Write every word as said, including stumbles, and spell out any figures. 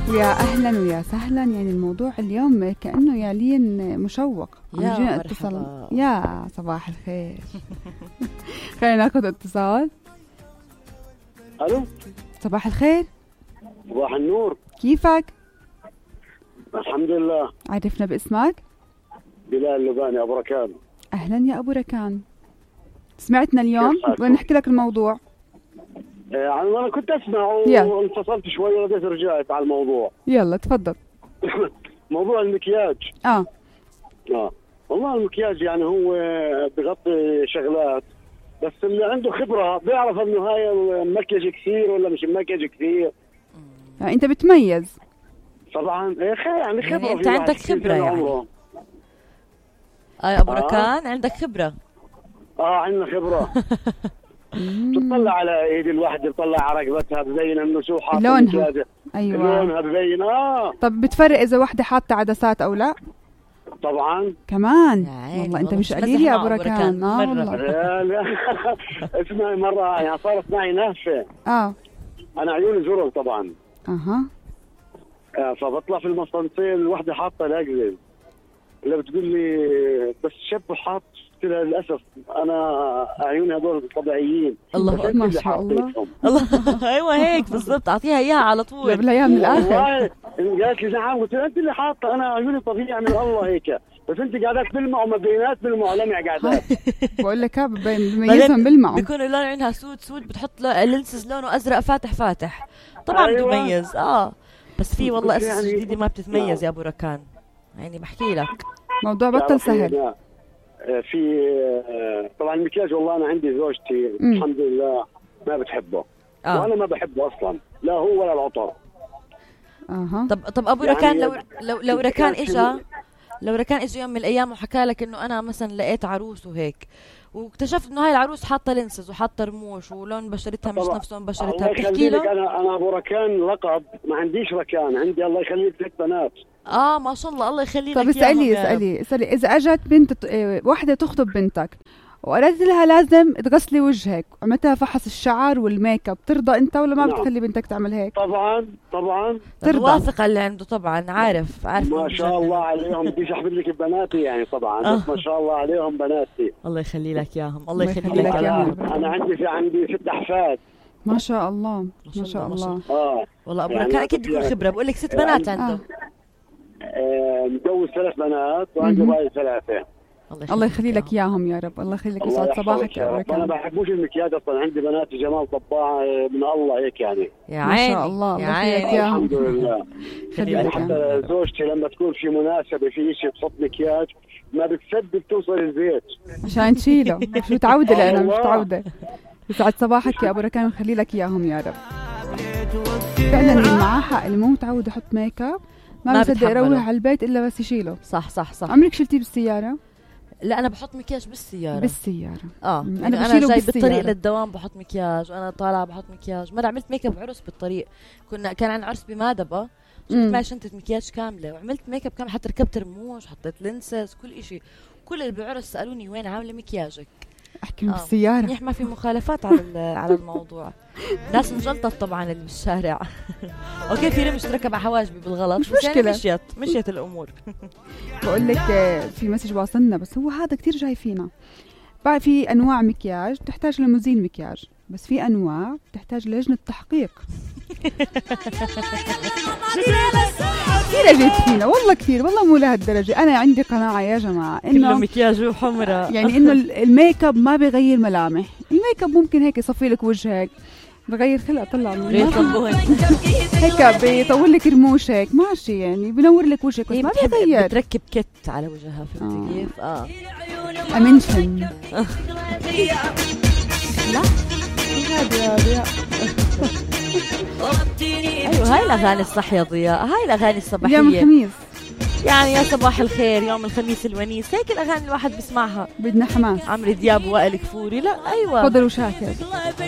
ويا أهلا ويا سهلا. يعني الموضوع اليوم كأنه يالين مشوق. يا اتصال. يا صباح الخير. خلينا ناخذ اتصال. الو صباح الخير. صباح النور. كيفك؟ الحمد لله. عرفنا باسمك؟ بلال اللباني ابو ركان. اهلا يا ابو ركان. سمعتنا اليوم بدنا نحكي لك الموضوع. يعني انا كنت اسمع وانفصلت شوي ورجعت رجعت على الموضوع. يلا تفضل. موضوع المكياج. اه اه والله المكياج يعني هو بغطي شغلات، بس اللي عنده خبره بيعرف انه هاي مكياج كثير ولا مش مكياج كثير. يعني انت بتميز طبعا. يا اخي يعني خبره، يعني انت عندك خبره يعني. اه يا ابو ركان عندك خبره. اه عندنا خبره. تطلع على ايد الواحده، بتطلع على رقبتها، ببين انه شو حاطه لونها. ايوه لونها ببين. اه طب بتفرق اذا واحده حاطه عدسات او لا؟ طبعا كمان. والله انت مش قليل يا ابو ركان. اه والله. لا لا اسمعي مره يعني صارت معي نهفه. اه انا عيوني زرق طبعا. اها آه فبطلع في المستنصير الوحده حاطه الاقلب، اللي بتقول لي بس شاب حاط كده. للاسف انا عيوني هذول طبيعيين. الله ما شاء الله. الله ايوه هيك بالضبط. اعطيها اياها على طول. جاب لها اياها من الاخر. قالت لي نعم، قلت لها انت اللي حاطه، انا عيوني طبيعي من الله هيك، بس انت قاعدات بالمع ومبينات بالمع لمع قاعدات. بقول لك بميزهم بالمع. بيكون لون عينها سود سود، بتحط له لينسز لونه ازرق فاتح فاتح طبعا. أيوة. بتميز. اه بس في والله اسس يعني جديده ما بتتميز. يا ابو ركان يعني بحكي لك موضوع بطل سهل. في طبعا المكياج والله انا عندي زوجتي م. الحمد لله ما بتحبه. آه. وانا ما بحبه اصلا، لا هو ولا العطر. اها طب طب ابو يعني ركان لو لو لو ركان اجى لو ركان اجى يوم من الايام وحكى لك انه انا مثلا لقيت عروس وهيك، واكتشفت انه هاي العروس حاطه لينسز وحاطه رموش ولون بشرتها مش نفس لون بشرتها، بتحكي له؟ انا انا ابو ركان لقب، ما عنديش ركان، عندي الله يخليك ثلاث بنات. اه ما شاء الله الله يخلي لك. طب اسالي اسالي اسالي اذا اجت بنت واحده تخطب بنتك وقالت لها لازم تغسلي وجهك وعملتها فحص الشعر والميك اب، ترضى انت ولا ما؟ نعم. بتخلي بنتك تعمل هيك؟ طبعا طبعا ترضى. واثق اللي عنده طبعا. عارف عارف ما شاء الله عليهم. بديش احفظ لك بناتي يعني طبعا. بس ما شاء الله عليهم بناتي. الله يخلي لك اياهم. الله يخلي لك اياهم. انا عندي في عندي ست احفاد. ما شاء الله ما شاء الله. اه والله ابو ركان اكيد بيكون خبره. بقول لك ست بنات عنده. آه متجوز ثلاث بنات وعنده باقي ثلاثه. الله يخلي لك اياهم يا رب. الله يخلي لك يسعد صباحك يا رب. انا ما بحبوش المكياج اصلا، عندي بناتي جمال طباعه من الله هيك يعني. يا عيني ما شاء الله. يا عيني الحمد لله. يعني حتى زوجتي لما تكون في مناسبه في شيء تحط مكياج ما بتصدق توصل البيت عشان تشيله. مش متعوده لأنا مش متعوده. يسعد صباحك يا ابو ركان ويخلي لك اياهم يا رب. فعلا اللي معاه حق، اللي مو متعود يحط ميك اب ما بصدق يروح على البيت الا بس يشيله. صح صح صح. عمرك شلتيه بالسياره؟ لا انا بحط مكياج بالسياره. بالسياره اه انا انا بشيله جاي بالسيارة. بالطريق للدوام بحط مكياج، وانا طالعه بحط مكياج. مره عملت ميك اب عرس بالطريق، كنا كان عن عرس بمادبه، شفت معي شنطه مكياج كامله وعملت ميك اب كامل، حتى ركبت رموش، حطيت لينسز، كل إشي. كل اللي بعرس سالوني وين عامله مكياجك. احكي آه. بالسياره. منيح ما في مخالفات على على الموضوع. ناس انجلطت طبعا اللي بالشارع. اوكي في رمش تركب على حواجبي بالغلط، مش بس مشكله. يعني مشيت مشيت الامور. بقول لك في مسج واصلنا، بس هو هذا كتير جاي فينا. بقى في انواع مكياج تحتاج لمزيل مكياج، بس في انواع تحتاج لجنه تحقيق. كثير جيت فينا والله كثير، والله مو لهالدرجه. انا عندي قناعه يا جماعه انه كله مكياج وحمرة، يعني انه الميك اب ما بيغير ملامح. الميك اب ممكن هيك يصفي لك وجهك، بغير خلق طلع هيك بيطول لك رموشك ماشي، يعني بنور لك وجهك بس ما بيغير. بتركب كت على وجهها، فهمتي كيف؟ اه امنشن. لا هذا يا ضياء. ايوه هاي الاغاني الصح يا ضياء، هاي الاغاني الصباحيه يوم الخميس يعني. يا صباح الخير، يوم الخميس الونيس، هيك الاغاني الواحد بيسمعها. بدنا حماس. عمرو دياب ووائل كفوري. لا ايوه فضل وشاكر.